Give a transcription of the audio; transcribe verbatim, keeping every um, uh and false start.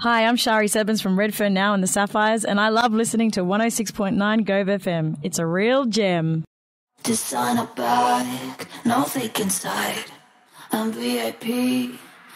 Hi, I'm Shari Sebens from Redfern Now and the Sapphires, and I love listening to one oh six point nine Gove F M. It's a real gem. Designer bag, no fake inside. I'm V I P.